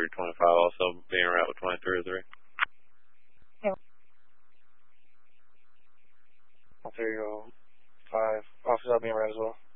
2325 also being route with 2303. Yeah. 305. Officer, I'll be in route as well.